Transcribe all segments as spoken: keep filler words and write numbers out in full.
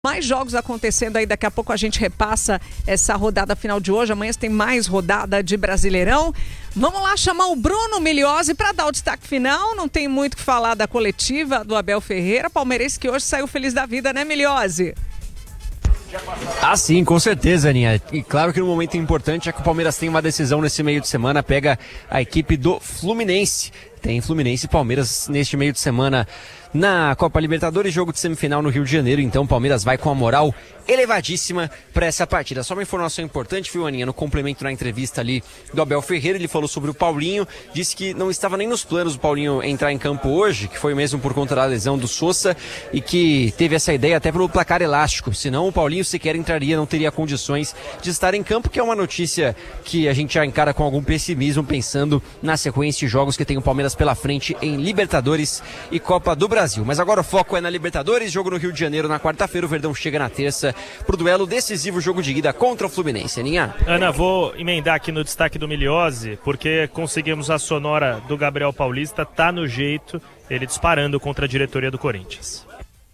Mais jogos acontecendo aí, daqui a pouco a gente repassa essa rodada final de hoje. Amanhã tem mais rodada de Brasileirão. Vamos lá chamar o Bruno Migliozzi para dar o destaque final. Não tem muito o que falar da coletiva do Abel Ferreira, palmeirense que hoje saiu feliz da vida, né, Migliozzi? Ah, sim, com certeza, Aninha. E claro que no momento importante é que o Palmeiras tem uma decisão nesse meio de semana, pega a equipe do Fluminense. Tem Fluminense e Palmeiras neste meio de semana na Copa Libertadores, jogo de semifinal no Rio de Janeiro. Então o Palmeiras vai com a moral elevadíssima para essa partida. Só uma informação importante, viu, Aninha? No complemento na entrevista ali do Abel Ferreira, ele falou sobre o Paulinho, disse que não estava nem nos planos do Paulinho entrar em campo hoje, que foi mesmo por conta da lesão do Sousa, e que teve essa ideia até pelo placar elástico, senão o Paulinho sequer entraria, não teria condições de estar em campo, que é uma notícia que a gente já encara com algum pessimismo, pensando na sequência de jogos que tem o Palmeiras pela frente em Libertadores e Copa do Brasil. Mas agora o foco é na Libertadores, jogo no Rio de Janeiro na quarta-feira, o Verdão chega na terça pro duelo decisivo, jogo de ida contra o Fluminense. Aninha? Ana, vou emendar aqui no destaque do Migliozzi, porque conseguimos a sonora do Gabriel Paulista, tá no jeito, ele disparando contra a diretoria do Corinthians.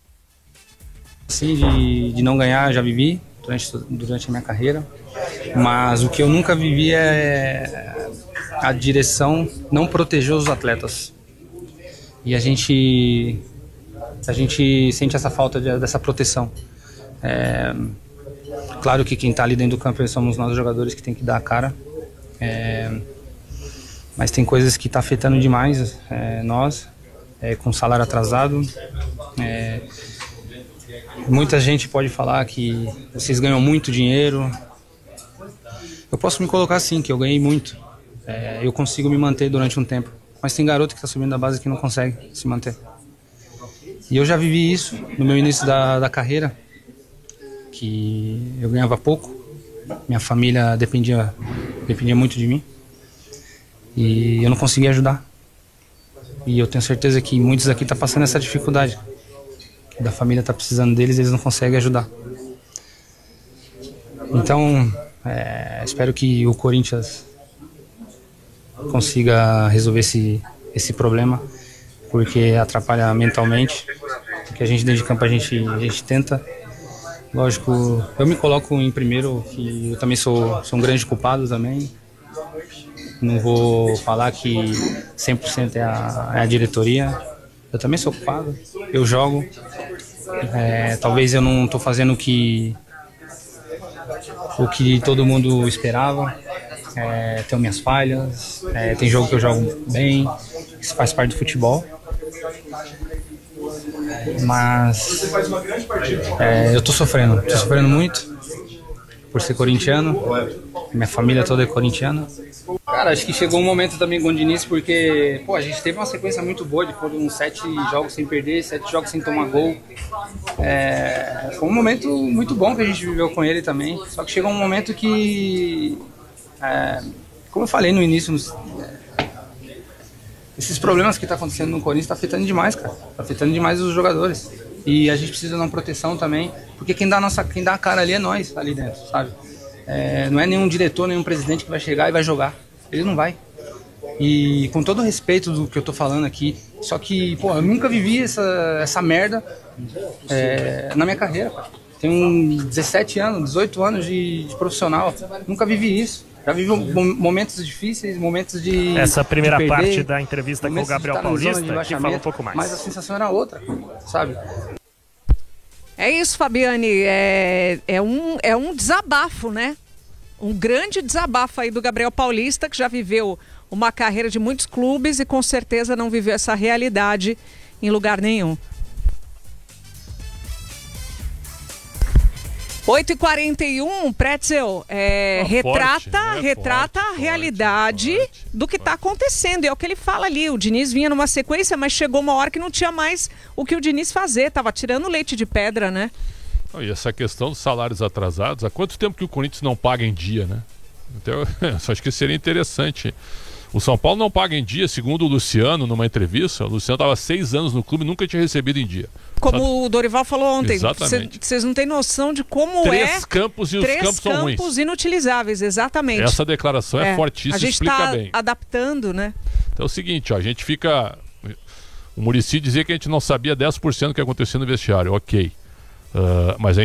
Sim, de, de não ganhar já vivi durante, durante a minha carreira, mas o que eu nunca vivi é a direção não proteger os atletas. E a gente, a gente sente essa falta de, dessa proteção. É, claro que quem está ali dentro do campo somos nós jogadores que tem que dar a cara, é, mas tem coisas que está afetando demais é, nós, é, com salário atrasado. É, muita gente pode falar que vocês ganham muito dinheiro. Eu posso me colocar assim, que eu ganhei muito. É, eu consigo me manter durante um tempo. Mas tem garoto que está subindo da base que não consegue se manter. E eu já vivi isso no meu início da, da carreira, que eu ganhava pouco, minha família dependia, dependia muito de mim, e eu não conseguia ajudar. E eu tenho certeza que muitos aqui estão passando essa dificuldade, que da família está precisando deles e eles não conseguem ajudar. Então, é, espero que o Corinthians consiga resolver esse, esse problema, porque atrapalha mentalmente, porque a gente dentro de campo a gente, a gente tenta. Lógico, eu me coloco em primeiro, que eu também sou, sou um grande culpado também. Não vou falar que cem por cento é a, é a diretoria, eu também sou culpado, eu jogo, é, talvez eu não estou fazendo o que, o que todo mundo esperava. É, tenho minhas falhas, é, tem jogo que eu jogo bem, isso faz parte do futebol, mas é, eu tô sofrendo, tô sofrendo muito por ser corintiano, minha família toda é corintiana. Cara, acho que chegou um momento também com o Diniz, porque pô, a gente teve uma sequência muito boa, de foram sete jogos sem perder, sete jogos sem tomar gol. É, foi um momento muito bom que a gente viveu com ele também, só que chegou um momento que É, como eu falei no início, é, esses problemas que estão tá acontecendo no Corinthians estão tá afetando demais, cara. Tá afetando demais os jogadores. E a gente precisa de uma proteção também, porque quem dá a, nossa, quem dá a cara ali é nós, ali dentro, sabe? É, não é nenhum diretor, nenhum presidente que vai chegar e vai jogar. Ele não vai. E com todo o respeito do que eu tô falando aqui, só que, pô, eu nunca vivi essa, essa merda é, na minha carreira, cara. Tenho dezessete anos, dezoito anos de, de profissional, nunca vivi isso. Já vivi momentos difíceis, momentos de Essa primeira de perder, parte da entrevista com o Gabriel Paulista, que fala um pouco mais. Mas a sensação era outra, sabe? É isso, Fabiane, é, é, um, é um desabafo, né? Um grande desabafo aí do Gabriel Paulista, que já viveu uma carreira de muitos clubes e com certeza não viveu essa realidade em lugar nenhum. oito e quarenta e um, Pretzel, é, oh, retrata, forte, né? retrata forte, a realidade forte, forte, do que está acontecendo. E é o que ele fala ali, o Diniz vinha numa sequência, mas chegou uma hora que não tinha mais o que o Diniz fazer, estava tirando leite de pedra, né? E essa questão dos salários atrasados, há quanto tempo que o Corinthians não paga em dia, né? Então, eu só acho que seria interessante. O São Paulo não paga em dia, segundo o Luciano, numa entrevista. O Luciano estava seis anos no clube e nunca tinha recebido em dia. Como Sabe? o Dorival falou ontem, exatamente. Vocês não têm noção de como Três é... Três campos e os três campos são ruins. Três campos inutilizáveis, exatamente. Essa declaração é, é fortíssima, a gente explica tá bem. Adaptando, né? Então é o seguinte, ó, a gente fica... O Muricy dizia que a gente não sabia dez por cento do que acontecia no vestiário, ok. Uh, mas a